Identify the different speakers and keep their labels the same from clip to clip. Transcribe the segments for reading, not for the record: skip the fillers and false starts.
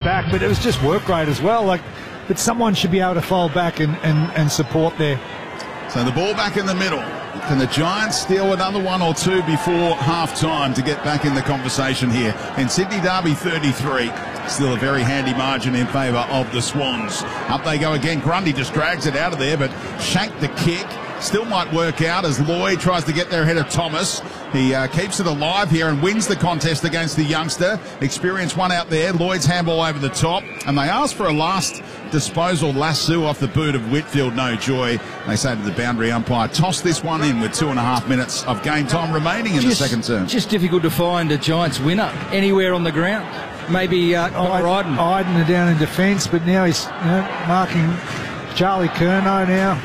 Speaker 1: back, but it was just work rate as well. But someone should be able to fall back and support there.
Speaker 2: So the ball back in the middle. Can the Giants steal another one or two before half-time to get back in the conversation here? In Sydney Derby 33, still a very handy margin in favour of the Swans. Up they go again. Grundy just drags it out of there, but shanked the kick. Still might work out as Lloyd tries to get there ahead of Thomas. He keeps it alive here and wins the contest against the youngster. Experienced one out there. Lloyd's handball over the top. And they ask for a last disposal lasso off the boot of Whitfield. No joy. They say to the boundary umpire, toss this one in with 2.5 minutes of game time remaining in the second term.
Speaker 3: Just difficult to find a Giants winner anywhere on the ground. Maybe Iden.
Speaker 1: Iden are down in defence, but now he's marking Charlie Curnow now.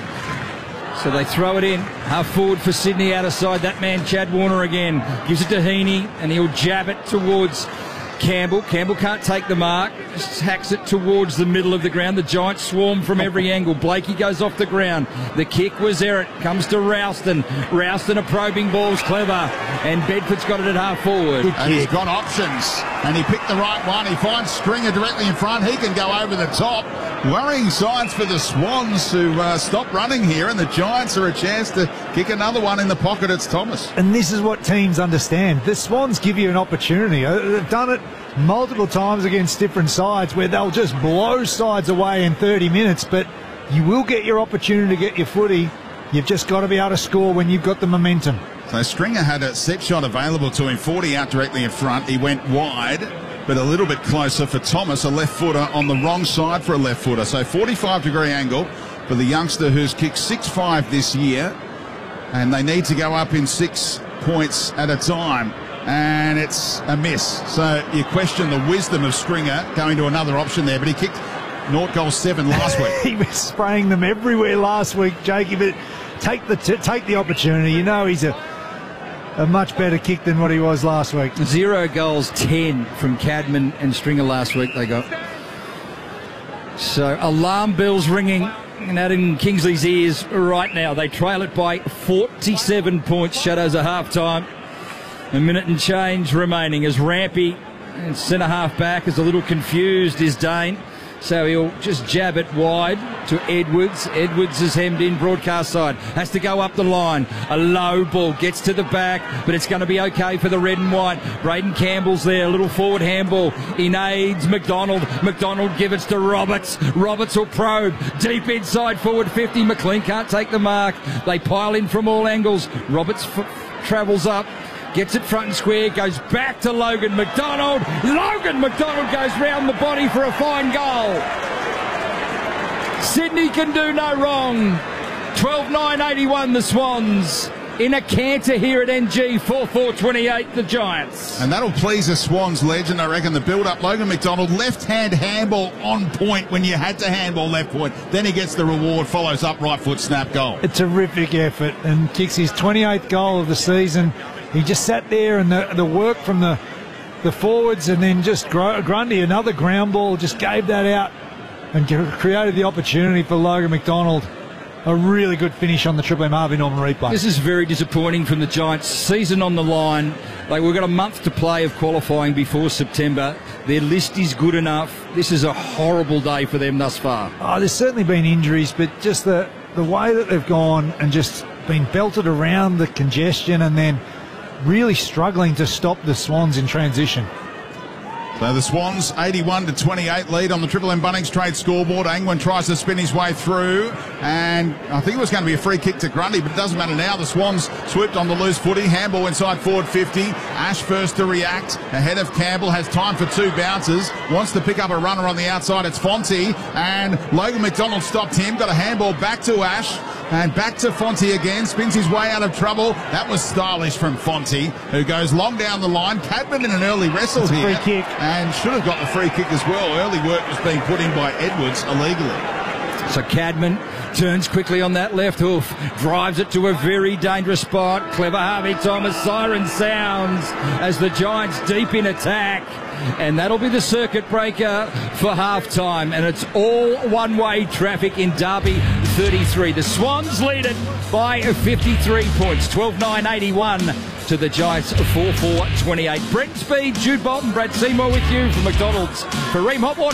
Speaker 3: So they throw it in. Half forward for Sydney, out of side. That man, Chad Warner, again. Gives it to Heaney, and he'll jab it towards Campbell. Campbell can't take the mark. Just hacks it towards the middle of the ground. The Giants swarm from every angle. Blakey goes off the ground. The kick was Errett. Comes to Rouston. Rouston, a probing ball's clever. And Bedford's got it at half forward.
Speaker 2: And he's got options. And he picked the right one. He finds Stringer directly in front. He can go over the top. Worrying signs for the Swans to stop running here, and the Giants are a chance to kick another one in the pocket. It's Thomas.
Speaker 1: And this is what teams understand. The Swans give you an opportunity. They've done it multiple times against different sides where they'll just blow sides away in 30 minutes, but you will get your opportunity to get your footy. You've just got to be able to score when you've got the momentum.
Speaker 2: So Stringer had a set shot available to him, 40 out directly in front. He went wide, but a little bit closer for Thomas, a left footer on the wrong side for a left footer. So 45-degree angle for the youngster who's kicked 6-5 this year, and they need to go up in 6 points at a time, and it's a miss. So you question the wisdom of Stringer going to another option there, but he kicked 0-7 last week.
Speaker 1: He was spraying them everywhere last week, Jakey, but take the opportunity. You know he's a much better kick than what he was last week.
Speaker 3: 0 goals, 10 from Cadman and Stringer last week they got. So alarm bells ringing and out in Kingsley's ears right now. They trail it by 47 points. Shadows at half-time. A minute and change remaining as Rampy and centre-half back is a little confused, is Dane. So he'll just jab it wide to Edwards. Edwards is hemmed in, broadcast side. Has to go up the line. A low ball gets to the back, but it's going to be okay for the red and white. Braden Campbell's there, a little forward handball. In aids McDonald. McDonald gives it to Roberts. Roberts will probe. Deep inside, forward 50. McLean can't take the mark. They pile in from all angles. Roberts travels up. Gets it front and square, goes back to Logan McDonald. Logan McDonald goes round the body for a fine goal. Sydney can do no wrong. 12-9-81 the Swans. In a canter here at NG, 4-4-28 the Giants.
Speaker 2: And that'll please a Swans legend, I reckon. The build-up, Logan McDonald, left-hand handball on point when you had to handball left point. Then he gets the reward, follows up, right foot snap goal.
Speaker 1: A terrific effort and kicks his 28th goal of the season. He just sat there and the work from the forwards, and then just Grundy, another ground ball, just gave that out and created the opportunity for Logan McDonald. A really good finish on the Triple M Harvey Norman replay.
Speaker 3: This is very disappointing from the Giants. Season on the line. We've got a month to play of qualifying before September. Their list is good enough. This is a horrible day for them thus far.
Speaker 1: Oh, there's certainly been injuries, but just the way that they've gone and just been belted around the congestion and then really struggling to stop the Swans in transition.
Speaker 2: So the Swans 81-28 lead on the Triple M Bunnings trade scoreboard. Angwin tries to spin his way through, and I think it was going to be a free kick to Grundy, but it doesn't matter now. The Swans swooped on the loose footy. Handball inside forward 50. Ash first to react. Ahead of Campbell, has time for 2 bounces. Wants to pick up a runner on the outside. It's Fonte, and Logan McDonald stopped him. Got a handball back to Ash. And back to Fonte again, spins his way out of trouble. That was stylish from Fonte, who goes long down the line. Cadman in an early wrestle here.
Speaker 1: Free kick.
Speaker 2: And should have got the free kick as well. Early work was being put in by Edwards illegally.
Speaker 3: So Cadman turns quickly on that left hoof, drives it to a very dangerous spot. Clever Harvey Thomas, siren sounds as the Giants deep in attack. And that'll be the circuit breaker for half-time. And it's all one-way traffic in Derby 33. The Swans lead it by 53 points, 12-9-81 to the Giants 4-4-28. Brent Speed, Jude Bolton, Brad Seymour with you from McDonald's. For Ream Hotwater.